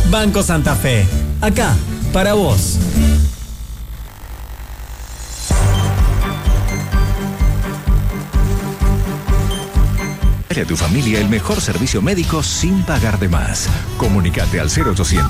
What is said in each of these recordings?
Banco Santa Fe. Acá, para vos. Dale a tu familia el mejor servicio médico sin pagar de más. Comunicate al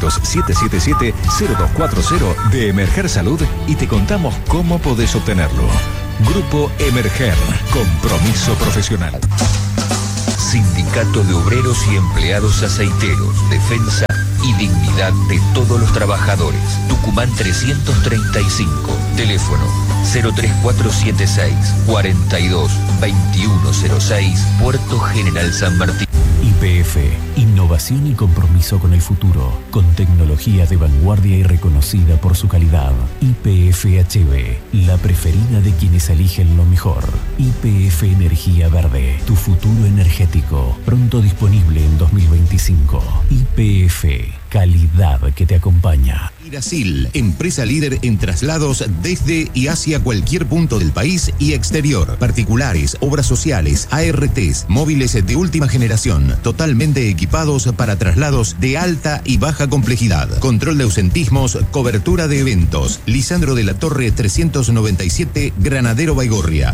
0800-777-0240 de Emerger Salud y te contamos cómo podés obtenerlo. Grupo Emerger. Compromiso profesional. Sindicato de Obreros y Empleados Aceiteros. Defensa y dignidad de todos los trabajadores. Tucumán 335. Teléfono 03476 42 2106. Puerto General San Martín. YPF, innovación y compromiso con el futuro, con tecnología de vanguardia y reconocida por su calidad. YPF HB, la preferida de quienes eligen lo mejor. YPF Energía Verde, tu futuro energético, pronto disponible en 2025. YPF, calidad que te acompaña. Iracil, empresa líder en traslados desde y hacia cualquier punto del país y exterior. Particulares, obras sociales, ARTs, móviles de última generación, totalmente equipados para traslados de alta y baja complejidad. Control de ausentismos, cobertura de eventos. Lisandro de la Torre 397, Granadero Baigorria.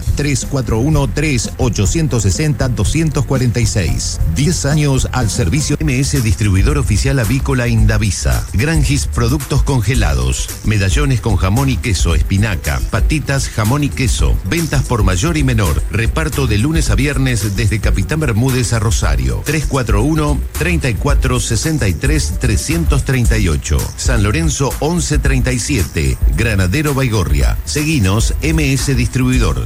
341-3860-246. 10 años al servicio. MS Distribuidor Oficial Avícola Indavisa. Grangis Productos Congelados. Medallones con jamón y queso, espinaca. Patitas, jamón y queso. Ventas por mayor y menor. Reparto de lunes a viernes desde Capitán Bermúdez a Rosario. 341-3463-338. San Lorenzo 1137. Granadero Baigorria. Seguinos MS Distribuidor.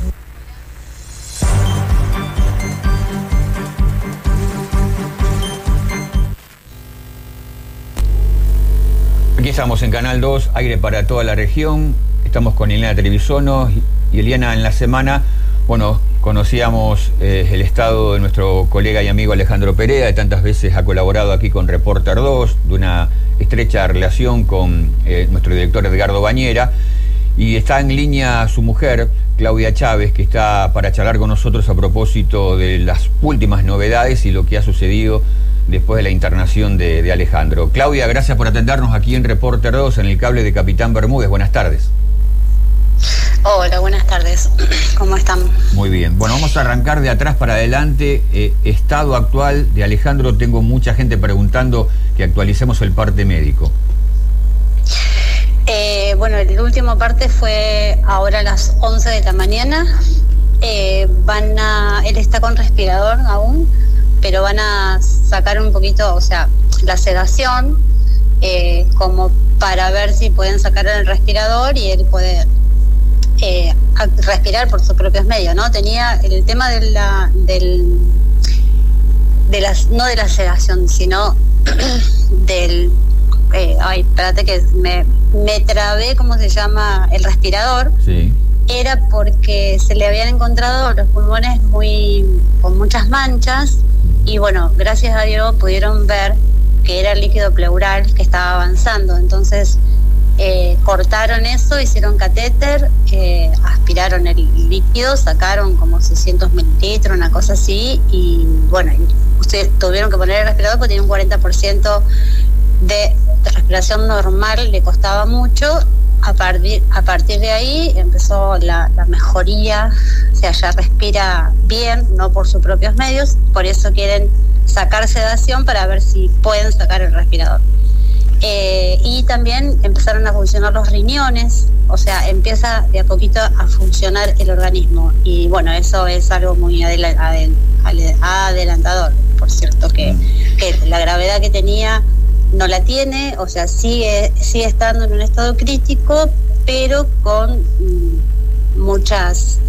Aquí estamos en Canal 2, aire para toda la región. Estamos con Eliana Trevisono y Eliana, en la semana, bueno, conocíamos el estado de nuestro colega y amigo Alejandro Perea, que tantas veces ha colaborado aquí con Reporter 2, de una estrecha relación con nuestro director Edgardo Bañera, y está en línea su mujer, Claudia Chávez, que está para charlar con nosotros a propósito de las últimas novedades y lo que ha sucedido después de la internación de Alejandro. Claudia, gracias por atendernos aquí en Reporter 2, en el cable de Capitán Bermúdez. Buenas tardes. Hola, buenas tardes. ¿Cómo están? Muy bien. Bueno, vamos a arrancar de atrás para adelante. Estado actual de Alejandro. Tengo mucha gente preguntando que actualicemos el parte médico. Bueno, el último parte fue ahora a las 11 de la mañana. Él está con respirador aún, pero van a sacar un poquito, o sea, la sedación, como para ver si pueden sacar el respirador y él puede respirar por sus propios medios, ¿no? Tenía el tema no de la sedación, sino del espérate que me trabé, ¿cómo se llama? El respirador. Sí. Era porque se le habían encontrado los pulmones con muchas manchas, y bueno, gracias a Dios pudieron ver que era el líquido pleural que estaba avanzando. Entonces cortaron eso, hicieron catéter, aspiraron el líquido, sacaron como 600 mililitros, una cosa así, y bueno, ustedes tuvieron que poner el respirador porque tenía un 40% de respiración normal, le costaba mucho. A partir de ahí empezó la mejoría, o sea, ya respira bien, no por sus propios medios, por eso quieren sacar sedación para ver si pueden sacar el respirador. Y también empezaron a funcionar los riñones, o sea, empieza de a poquito a funcionar el organismo, y bueno, eso es algo muy adelantador, por cierto, que la gravedad que tenía no la tiene, o sea, sigue estando en un estado crítico, pero con muchas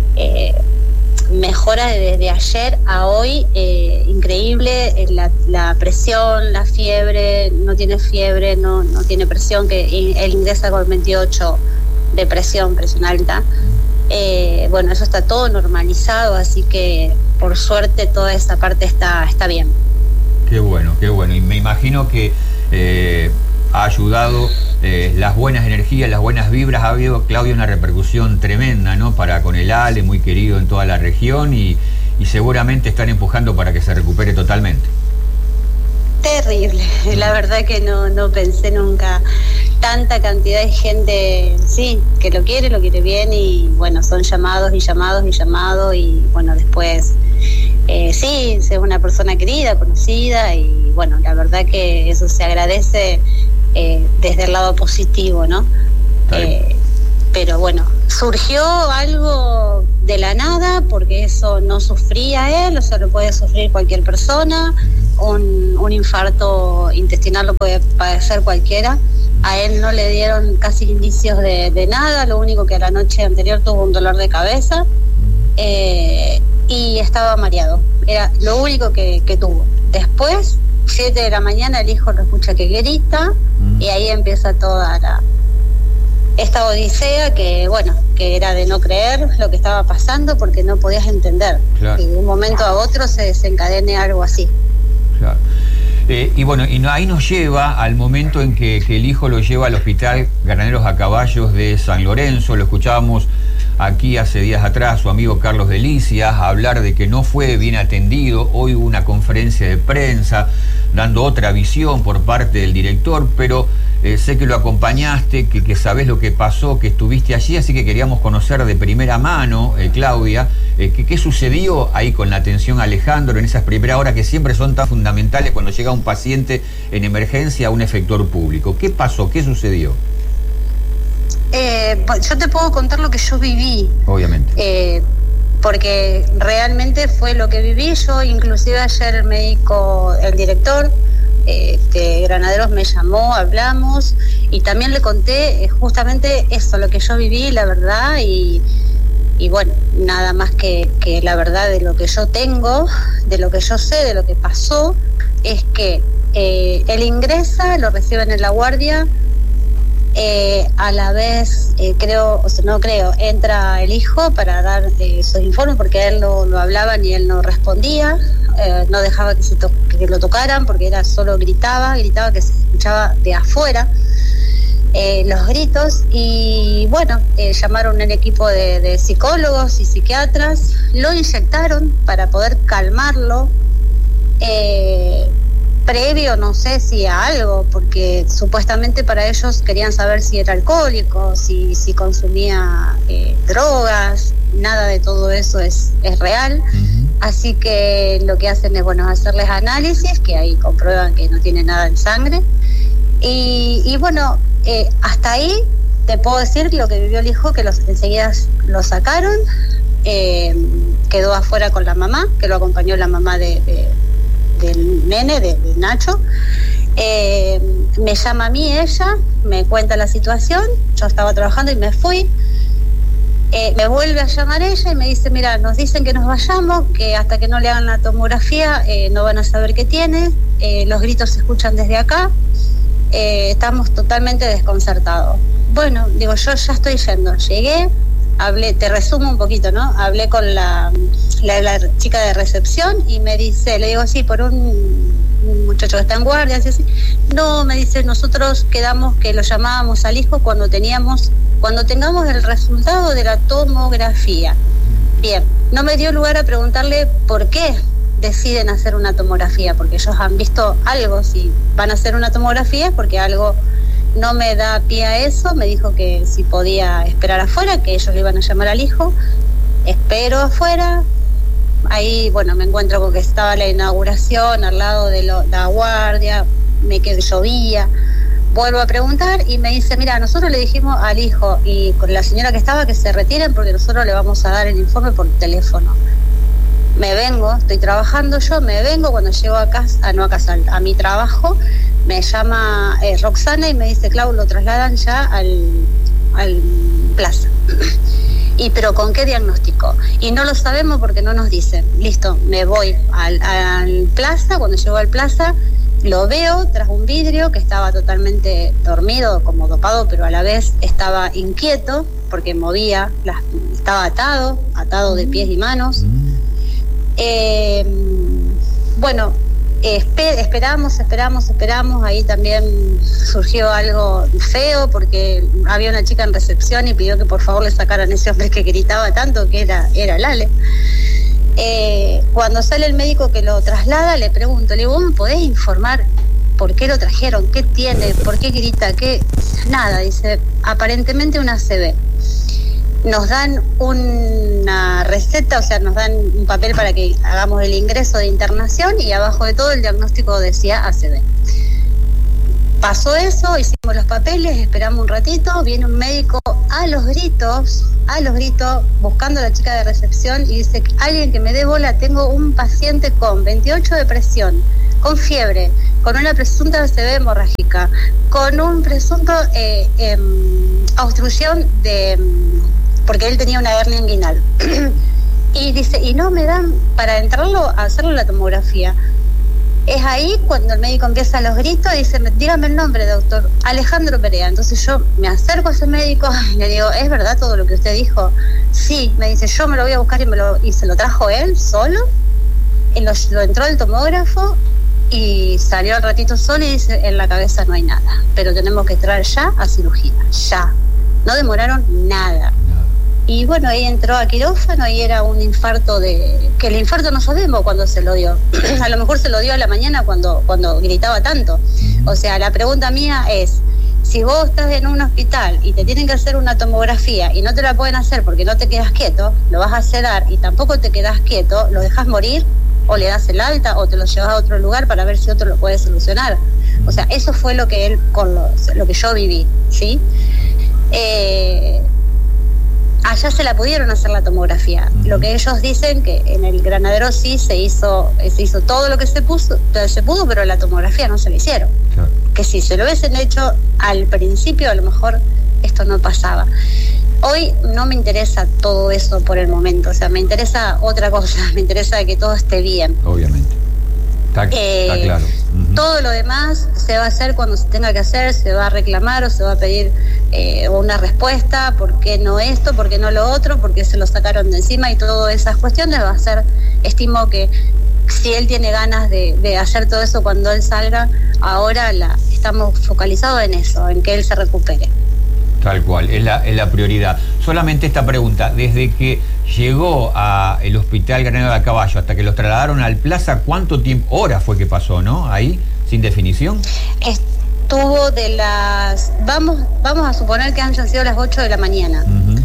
mejoras desde ayer a hoy, increíble. La presión, la fiebre, no tiene fiebre, no tiene presión, que él ingresa con 28 de presión alta. Bueno, eso está todo normalizado, así que por suerte toda esa parte está bien. Qué bueno, qué bueno. Y me imagino que ha ayudado las buenas energías, las buenas vibras. Ha habido, Claudia, una repercusión tremenda, ¿no? Con el Ale, muy querido en toda la región, y seguramente están empujando para que se recupere totalmente. Terrible, la verdad que no pensé nunca tanta cantidad de gente, sí, que lo quiere bien y bueno, son llamados y bueno, después sí, es una persona querida, conocida y bueno, la verdad que eso se agradece desde el lado positivo, ¿no? Pero bueno, surgió algo de la nada porque eso no sufría él, o sea, lo puede sufrir cualquier persona. Un infarto intestinal lo puede padecer cualquiera. A él no le dieron casi indicios de nada, lo único que a la noche anterior tuvo un dolor de cabeza y estaba mareado. Era lo único que tuvo. Después, 7 de la mañana, el hijo lo escucha que grita y ahí empieza toda esta odisea que era de no creer lo que estaba pasando porque no podías entender. Claro. Y de un momento a otro se desencadene algo así. Claro. Y bueno, ahí nos lleva al momento en que el hijo lo lleva al hospital Graneros a Caballos de San Lorenzo. Lo escuchábamos aquí hace días atrás, su amigo Carlos Delicias, hablar de que no fue bien atendido. Hoy hubo una conferencia de prensa dando otra visión por parte del director, pero sé que lo acompañaste, que sabés lo que pasó, que estuviste allí, así que queríamos conocer de primera mano, Claudia, qué sucedió ahí con la atención a Alejandro en esas primeras horas que siempre son tan fundamentales cuando llega un paciente en emergencia a un efector público. ¿Qué pasó? ¿Qué sucedió? Yo te puedo contar lo que yo viví. Obviamente. Porque realmente fue lo que viví. Yo inclusive ayer el director Granaderos me llamó, hablamos y también le conté justamente eso, lo que yo viví, la verdad y bueno, nada más que la verdad de lo que yo tengo, de lo que yo sé, de lo que pasó, es que él ingresa, lo reciben en la guardia, a la vez entra el hijo para dar sus informes porque a él lo hablaban y él no respondía, no dejaba que lo tocaran porque solo gritaba que se escuchaba de afuera los gritos y bueno, llamaron el equipo de psicólogos y psiquiatras, lo inyectaron para poder calmarlo, previo no sé si a algo, porque supuestamente para ellos querían saber si era alcohólico, si consumía drogas, nada de todo eso es real. Así que lo que hacen es hacerles análisis, que ahí comprueban que no tiene nada en sangre. Y bueno, hasta ahí te puedo decir lo que vivió el hijo, que enseguida lo sacaron, quedó afuera con la mamá, que lo acompañó la mamá del nene, de Nacho. Me llama a mí ella, me cuenta la situación, yo estaba trabajando y me fui. Me vuelve a llamar ella y me dice, mira, nos dicen que nos vayamos, que hasta que no le hagan la tomografía no van a saber qué tiene, los gritos se escuchan desde acá, estamos totalmente desconcertados. Bueno, digo, yo ya estoy yendo, llegué, hablé, te resumo un poquito, ¿no? Hablé con la chica de recepción y me dice, le digo, sí, por un muchacho que está en guardia, así. No, me dice, nosotros quedamos que lo llamábamos al hijo cuando tengamos el resultado de la tomografía. Bien, no me dio lugar a preguntarle por qué deciden hacer una tomografía, porque ellos han visto algo, si van a hacer una tomografía es porque algo no me da pie a eso, me dijo que si podía esperar afuera, que ellos le iban a llamar al hijo, espero afuera. Ahí, bueno, me encuentro con que estaba la inauguración al lado de la guardia, llovía, vuelvo a preguntar y me dice, mira, nosotros le dijimos al hijo y con la señora que estaba que se retiren porque nosotros le vamos a dar el informe por teléfono. Me vengo, estoy trabajando yo, cuando llego a mi trabajo, me llama Roxana y me dice, Clau, lo trasladan ya al Plaza. ¿Pero con qué diagnóstico? Y no lo sabemos porque no nos dicen. Listo, me voy al Plaza. Cuando llego al Plaza, lo veo tras un vidrio que estaba totalmente dormido, como dopado, pero a la vez estaba inquieto porque movía, estaba atado de pies y manos. Bueno, esperamos, ahí también surgió algo feo porque había una chica en recepción y pidió que por favor le sacaran ese hombre que gritaba tanto, que era Lale. Cuando sale el médico que lo traslada, le pregunto, le digo, ¿vos me podés informar por qué lo trajeron? ¿Qué tiene? ¿Por qué grita? ¿Qué? Nada, dice, aparentemente una ACV. Nos dan una receta, o sea, nos dan un papel para que hagamos el ingreso de internación y abajo de todo el diagnóstico decía ACV. Pasó eso, hicimos los papeles, esperamos un ratito, viene un médico a los gritos, buscando a la chica de recepción y dice, alguien que me dé bola, tengo un paciente con 28 de presión, con fiebre, con una presunta ACV hemorrágica, con un presunto obstrucción porque él tenía una hernia inguinal. Y dice, y no me dan para entrarlo a hacerle la tomografía. Es ahí cuando el médico empieza a los gritos y dice, dígame el nombre, doctor, Alejandro Perea. Entonces yo me acerco a ese médico y le digo, ¿es verdad todo lo que usted dijo? Sí, me dice, yo me lo voy a buscar y se lo trajo él solo, y lo entró el tomógrafo y salió al ratito solo y dice, en la cabeza no hay nada, pero tenemos que entrar ya a cirugía, ya. No demoraron nada. Y bueno, ahí entró a quirófano y era un infarto que el infarto no sabemos cuándo se lo dio. A lo mejor se lo dio a la mañana cuando gritaba tanto. O sea, la pregunta mía es, si vos estás en un hospital y te tienen que hacer una tomografía y no te la pueden hacer porque no te quedas quieto, lo vas a sedar y tampoco te quedas quieto, ¿lo dejas morir o le das el alta o te lo llevas a otro lugar para ver si otro lo puede solucionar? O sea, eso fue lo que él, lo que yo viví, ¿sí? Allá se la pudieron hacer la tomografía. Lo que ellos dicen que en el Granadero sí se hizo todo lo que se pudo, pero la tomografía no se la hicieron. Claro. Que si se lo hubiesen hecho al principio, a lo mejor esto no pasaba. Hoy no me interesa todo eso por el momento, o sea, me interesa otra cosa, me interesa que todo esté bien. Obviamente. Está claro. Todo lo demás se va a hacer cuando se tenga que hacer, se va a reclamar o se va a pedir una respuesta, ¿por qué no esto, por qué no lo otro, por qué se lo sacaron de encima? Y todas esas cuestiones va a ser, estimo que si él tiene ganas de hacer todo eso cuando él salga, ahora estamos focalizados en eso, en que él se recupere. Tal cual, es la prioridad. Solamente esta pregunta, desde que llegó al hospital Granadero de Caballo hasta que los trasladaron al Plaza, ¿cuánto tiempo, horas fue que pasó, no? Ahí, sin definición. Estuvo vamos a suponer que hayan sido las 8 de la mañana.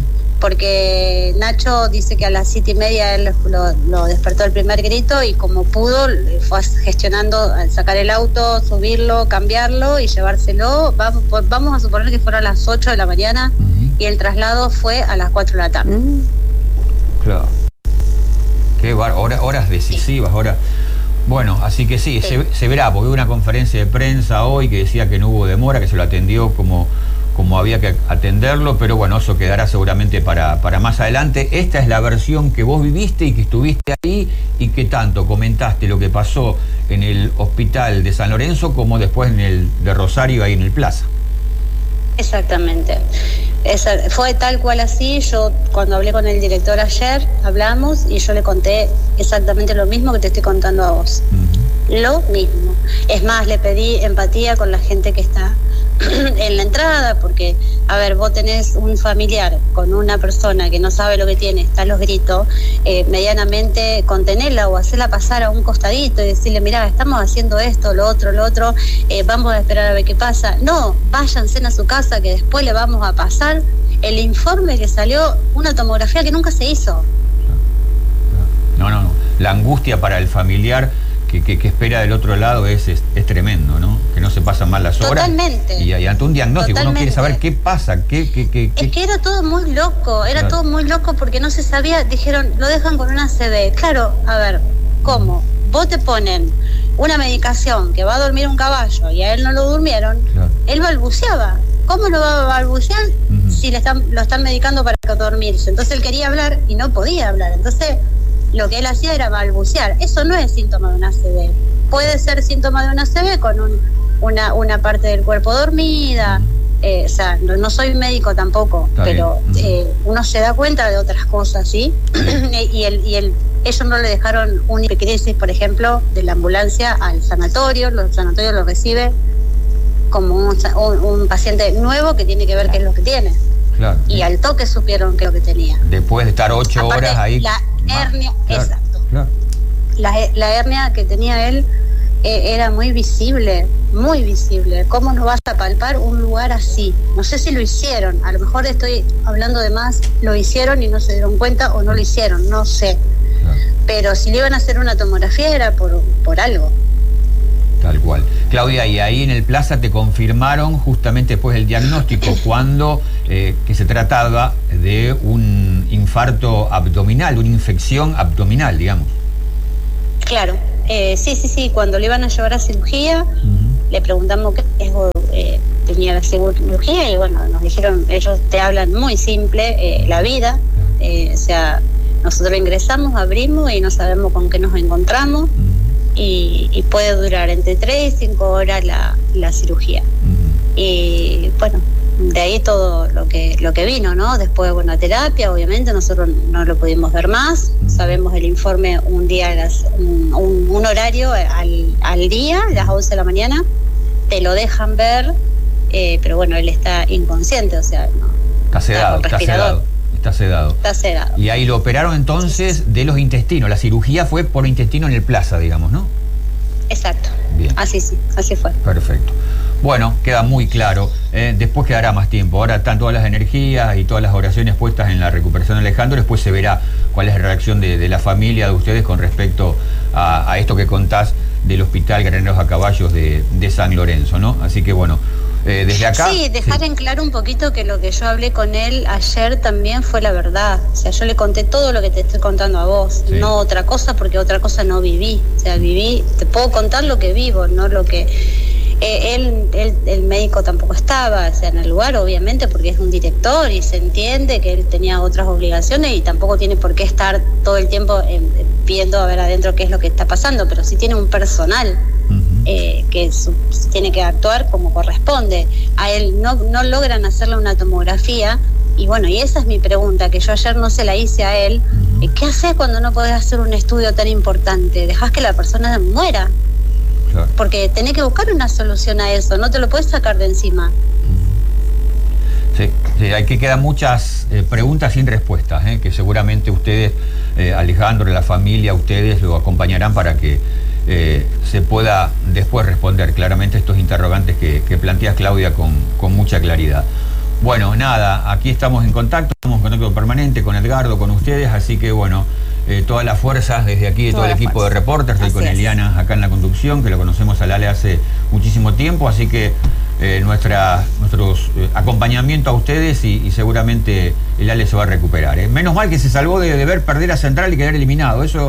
Porque Nacho dice que a las 7:30 él lo despertó el primer grito y como pudo fue gestionando sacar el auto, subirlo, cambiarlo y llevárselo. Vamos a suponer que fueron a las 8 de la mañana y el traslado fue a las 4 de la tarde. Claro. Qué horas decisivas, horas. Bueno, así que sí. Se verá, porque hubo una conferencia de prensa hoy que decía que no hubo demora, que se lo atendió como había que atenderlo, pero bueno, eso quedará seguramente para más adelante. Esta es la versión que vos viviste y que estuviste ahí y que tanto comentaste lo que pasó en el hospital de San Lorenzo como después en el de Rosario, ahí en el Plaza. Exactamente. Fue tal cual así. Yo cuando hablé con el director ayer, hablamos y yo le conté exactamente lo mismo que te estoy contando a vos. Lo mismo. Es más, le pedí empatía con la gente que está en la entrada, porque, a ver, vos tenés un familiar con una persona que no sabe lo que tiene, está a los gritos, medianamente contenerla o hacerla pasar a un costadito y decirle, mirá, estamos haciendo esto, lo otro, vamos a esperar a ver qué pasa. No, váyanse a su casa que después le vamos a pasar el informe que salió, una tomografía que nunca se hizo. No. La angustia para el familiar que espera del otro lado es tremendo, ¿no? Que no se pasan mal las horas. Totalmente. Y ante un diagnóstico uno quiere saber qué pasa, Es que era todo muy loco, claro. Todo muy loco porque no se sabía, dijeron, lo dejan con una ACV. Claro, a ver, ¿cómo? Vos te ponen una medicación que va a dormir un caballo y a él no lo durmieron, claro. Él balbuceaba. ¿Cómo lo va a balbucear si lo están medicando para dormirse? Entonces él quería hablar y no podía hablar. Entonces lo que él hacía era balbucear. Eso no es síntoma de una ACV. Puede ser síntoma de una ACV con una parte del cuerpo dormida. O sea, no soy médico tampoco, está pero uno se da cuenta de otras cosas, ¿sí? y ellos no le dejaron una crisis, por ejemplo, de la ambulancia al sanatorio. Los sanatorios lo recibe como un paciente nuevo que tiene que ver qué es lo que tiene. Claro. Y al toque supieron qué es lo que tenía. Después de estar 8 horas ahí. La hernia, claro, exacto. Claro. La hernia que tenía él era muy visible, muy visible. ¿Cómo no vas a palpar un lugar así? No sé si lo hicieron, a lo mejor estoy hablando de más, lo hicieron y no se dieron cuenta o no lo hicieron, no sé. Claro. Pero si le iban a hacer una tomografía era por algo. Tal cual. Claudia, y ahí en el Plaza te confirmaron justamente después del diagnóstico cuando que se trataba de un infarto abdominal, una infección abdominal, digamos. Claro, sí, cuando le iban a llevar a cirugía, le preguntamos qué riesgo tenía la cirugía y bueno, nos dijeron, ellos te hablan muy simple, la vida, o sea, nosotros ingresamos, abrimos y no sabemos con qué nos encontramos. Y puede durar entre 3 y 5 horas la cirugía. Y bueno, de ahí todo lo que vino, ¿no? Después, bueno, terapia, obviamente, nosotros no lo pudimos ver más. Sabemos el informe un día, un horario al día, a las 11 de la mañana. Te lo dejan ver, pero bueno, él está inconsciente, o sea, no. Está sedado. Está sedado. Y ahí lo operaron entonces de los intestinos. La cirugía fue por intestino en el Plaza, digamos, ¿no? Exacto. Bien. Así fue. Perfecto. Bueno, queda muy claro. Después quedará más tiempo. Ahora están todas las energías y todas las oraciones puestas en la recuperación de Alejandro. Después se verá cuál es la reacción de la familia de ustedes con respecto a esto que contás del Hospital Graneros a Caballos de San Lorenzo, ¿no? Así que bueno, desde acá... Sí, dejar en claro un poquito que lo que yo hablé con él ayer también fue la verdad. O sea, yo le conté todo lo que te estoy contando a vos, no otra cosa, porque otra cosa no viví. O sea, te puedo contar lo que vivo, no lo que... el médico tampoco estaba, o sea, en el lugar, obviamente, porque es un director y se entiende que él tenía otras obligaciones y tampoco tiene por qué estar todo el tiempo viendo a ver adentro qué es lo que está pasando, pero sí tiene un personal que tiene que actuar como corresponde. A él no logran hacerle una tomografía y bueno, y esa es mi pregunta, que yo ayer no se la hice a él. ¿Qué haces cuando no podés hacer un estudio tan importante? ¿Dejás que la persona muera? Claro. Porque tenés que buscar una solución a eso, no te lo puedes sacar de encima. Sí, hay que quedar muchas preguntas sin respuestas, que seguramente ustedes, Alejandro, la familia, ustedes lo acompañarán para que se pueda después responder claramente estos interrogantes que planteas, Claudia, con mucha claridad. Bueno, nada, aquí estamos en contacto permanente con Edgardo, con ustedes, así que bueno, todas las fuerzas desde aquí, de todo el equipo de reporters, estoy con Eliana acá en la conducción, que lo conocemos a Lale hace muchísimo tiempo, así que nuestro acompañamiento a ustedes y seguramente el Ale se va a recuperar. Menos mal que se salvó de ver perder a Central y quedar eliminado. Eso,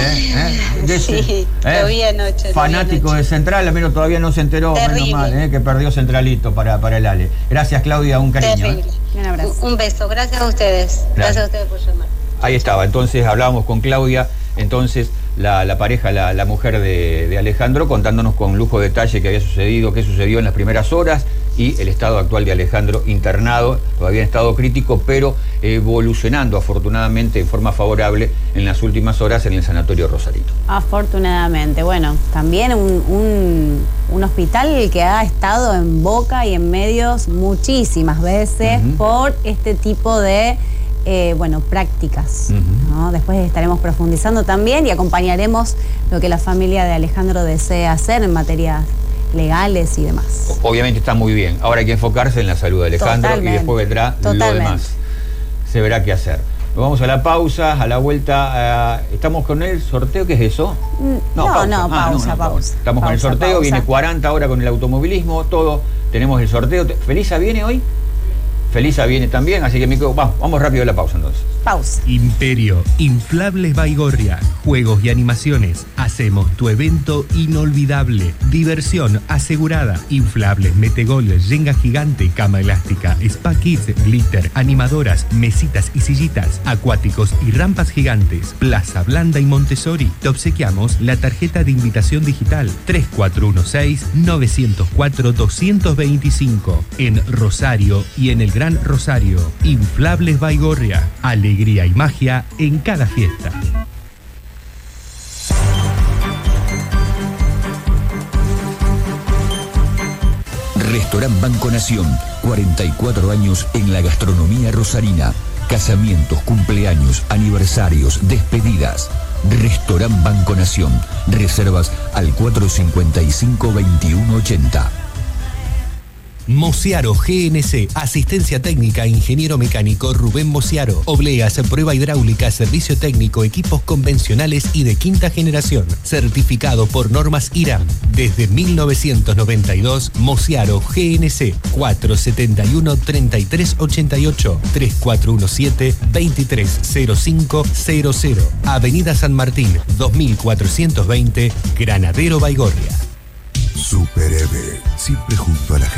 sí, lo vi anoche. Fanático de Central, al menos todavía no se enteró, menos mal, que perdió Centralito para el Ale. Gracias, Claudia, un cariño. Terrible. Un abrazo. Un beso, gracias a ustedes. Gracias a ustedes por llamar. Ahí estaba, entonces hablábamos con Claudia, entonces la pareja, la mujer de Alejandro, contándonos con lujo de detalle qué había sucedido, qué sucedió en las primeras horas y el estado actual de Alejandro internado, todavía en estado crítico, pero evolucionando afortunadamente en forma favorable en las últimas horas en el Sanatorio Rosarito. Afortunadamente, bueno, también un hospital que ha estado en boca y en medios muchísimas veces por este tipo de prácticas, ¿no? Después estaremos profundizando también y acompañaremos lo que la familia de Alejandro desea hacer en materias legales y demás. Obviamente está muy bien. Ahora hay que enfocarse en la salud de Alejandro. Totalmente. Y después vendrá lo demás. Se verá qué hacer. Nos vamos a la pausa, a la vuelta. ¿Estamos con el sorteo? ¿Qué es eso? Pausa. Estamos con el sorteo, viene 40 ahora con el automovilismo, todo. Tenemos el sorteo. ¿Felisa viene hoy? Felisa viene también, así que vamos rápido a la pausa entonces. Pausa. Imperio, Inflables Baigorria, juegos y animaciones. Hacemos tu evento inolvidable. Diversión asegurada. Inflables, metegol, yenga gigante, cama elástica, spa kids, glitter, animadoras, mesitas y sillitas, acuáticos y rampas gigantes. Plaza Blanda y Montessori. Te obsequiamos la tarjeta de invitación digital 3416-904-225 en Rosario y en el Gran Rosario. Inflables Baigorria. Alegría y magia en cada fiesta. Restaurant Banco Nación, 44 años en la gastronomía rosarina. Casamientos, cumpleaños, aniversarios, despedidas. Restaurant Banco Nación. Reservas al 455-2180. Mociaro GNC, asistencia técnica, ingeniero mecánico Rubén Mociaro, obleas, prueba hidráulica, servicio técnico, equipos convencionales y de quinta generación, certificado por normas IRAM. Desde 1992, Mociaro GNC, 471-3388, 3417-230500, Avenida San Martín, 2420, Granadero Baigorria. Super Eve, siempre junto a la gente.